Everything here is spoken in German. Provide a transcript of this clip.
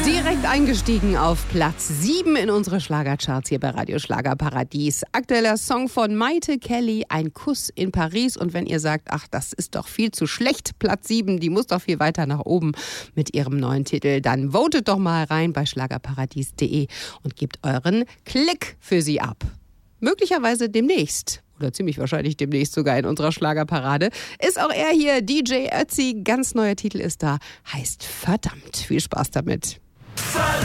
Direkt eingestiegen auf Platz 7 in unsere Schlagercharts hier bei Radio Schlagerparadies. Aktueller Song von Maite Kelly, Ein Kuss in Paris. Und wenn ihr sagt, ach, das ist doch viel zu schlecht, Platz 7, die muss doch viel weiter nach oben mit ihrem neuen Titel, dann votet doch mal rein bei schlagerparadies.de und gebt euren Klick für sie ab. Möglicherweise demnächst. Oder ziemlich wahrscheinlich demnächst sogar in unserer Schlagerparade, ist auch er hier, DJ Ötzi. Ganz neuer Titel ist da, heißt Verdammt. Viel Spaß damit.